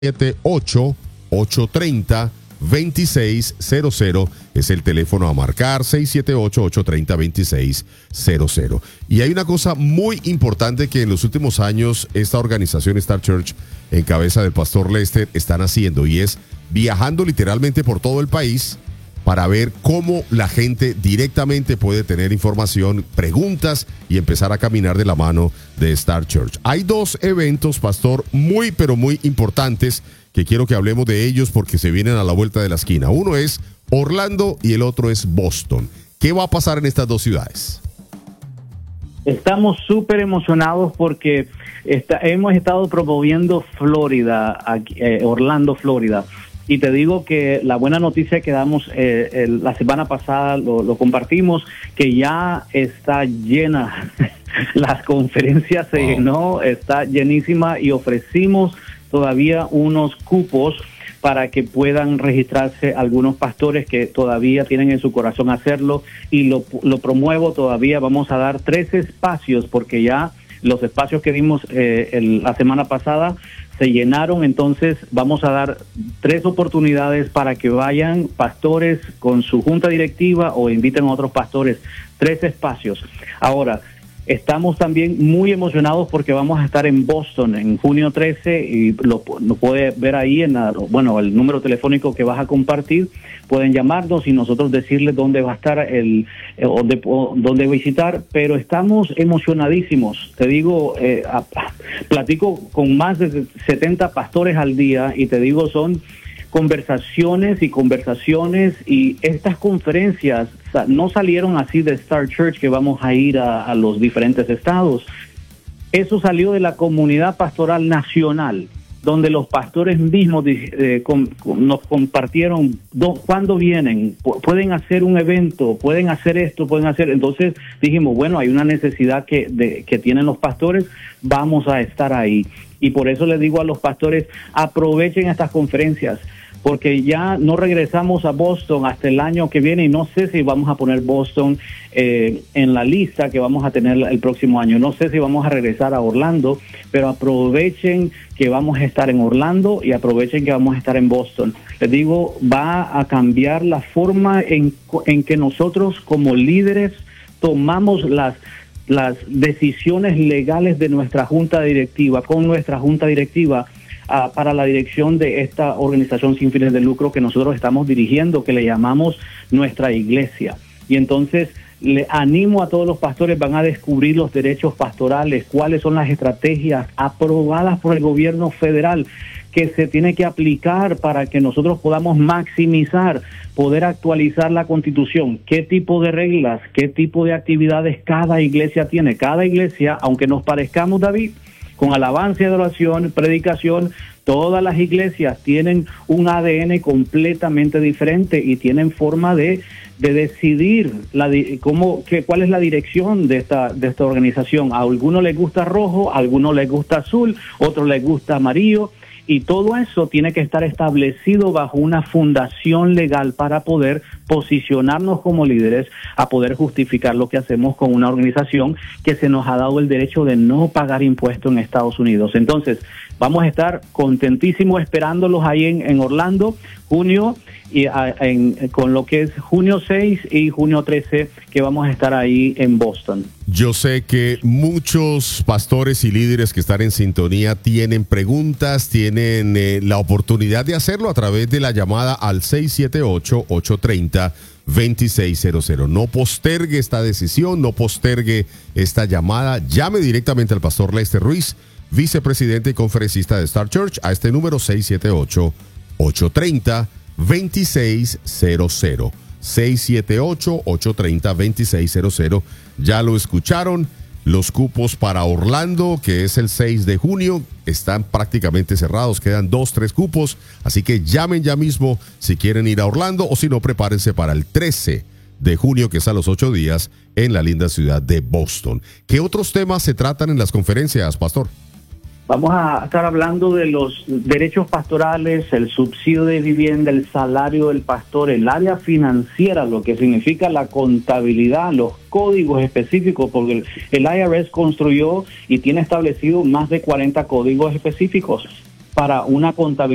678-830-2600 es el teléfono a marcar, 678-830-2600. Y hay una cosa muy importante que en los últimos años esta organización Star Church, en cabeza del pastor Lester, están haciendo, y es viajando literalmente por todo el país para ver cómo la gente directamente puede tener información, preguntas y empezar a caminar de la mano de Star Church. Hay dos eventos, pastor, muy pero muy importantes que quiero que hablemos de ellos porque se vienen a la vuelta de la esquina. Uno es Orlando y el otro es Boston. ¿Qué va a pasar en estas dos ciudades? Estamos súper emocionados porque hemos estado promoviendo Florida, Orlando, Florida. Y te digo que la buena noticia que damos la semana pasada, lo compartimos, que ya está llena. La conferencia se llenó, está llenísima, y ofrecimos todavía unos cupos para que puedan registrarse algunos pastores que todavía tienen en su corazón hacerlo, y lo promuevo todavía. Vamos a dar 3 espacios porque ya los espacios que dimos la semana pasada se llenaron. Entonces vamos a dar 3 oportunidades para que vayan pastores con su junta directiva o inviten a otros pastores. 3 espacios. Ahora, estamos también muy emocionados porque vamos a estar en Boston en junio 13 y lo puede ver ahí el número telefónico que vas a compartir. Pueden llamarnos y nosotros decirles dónde va a estar dónde visitar, pero estamos emocionadísimos. Te digo, platico con más de 70 pastores al día y te digo, son conversaciones, y estas conferencias no salieron así de Star Church que vamos a ir a los diferentes estados. Eso salió de la comunidad pastoral nacional, donde los pastores mismos nos compartieron cuándo vienen, pueden hacer un evento, pueden hacer esto, pueden hacer. Entonces dijimos, bueno, hay una necesidad que tienen los pastores, vamos a estar ahí. Y por eso les digo a los pastores, aprovechen estas conferencias, porque ya no regresamos a Boston hasta el año que viene, y no sé si vamos a poner Boston en la lista que vamos a tener el próximo año. No sé si vamos a regresar a Orlando, pero aprovechen que vamos a estar en Orlando y aprovechen que vamos a estar en Boston. Les digo, va a cambiar la forma en que nosotros como líderes tomamos las decisiones legales de nuestra junta directiva, con nuestra junta directiva, para la dirección de esta organización sin fines de lucro que nosotros estamos dirigiendo, que le llamamos nuestra iglesia. Y entonces le animo a todos los pastores, van a descubrir los derechos pastorales, cuáles son las estrategias aprobadas por el gobierno federal que se tiene que aplicar para que nosotros podamos maximizar, poder actualizar la Constitución, qué tipo de reglas, qué tipo de actividades cada iglesia tiene. Cada iglesia, aunque nos parezcamos, David, con alabanza y adoración, predicación, todas las iglesias tienen un ADN completamente diferente y tienen forma de decidir cuál es la dirección de esta organización. A algunos les gusta rojo, a algunos les gusta azul, a otros les gusta amarillo. Y todo eso tiene que estar establecido bajo una fundación legal para poder posicionarnos como líderes, a poder justificar lo que hacemos con una organización que se nos ha dado el derecho de no pagar impuestos en Estados Unidos. Entonces, vamos a estar contentísimos esperándolos ahí en Orlando, junio, y con lo que es junio 6 y junio 13, que vamos a estar ahí en Boston. Yo sé que muchos pastores y líderes que están en sintonía tienen preguntas, tienen la oportunidad de hacerlo a través de la llamada al 678-830-2600. No postergue esta decisión, no postergue esta llamada. Llame directamente al pastor Lester Ruiz, vicepresidente y conferencista de Star Church, a este número 678-830-2600. 678-830-2600. Ya lo escucharon. Los cupos para Orlando, que es el 6 de junio, están prácticamente cerrados. Quedan 2-3 cupos. Así que llamen ya mismo si quieren ir a Orlando, o si no, prepárense para el 13 de junio, que es a los 8 días, en la linda ciudad de Boston. ¿Qué otros temas se tratan en las conferencias, pastor? Vamos a estar hablando de los derechos pastorales, el subsidio de vivienda, el salario del pastor, el área financiera, lo que significa la contabilidad, los códigos específicos, porque el IRS construyó y tiene establecido más de 40 códigos específicos para una contabilidad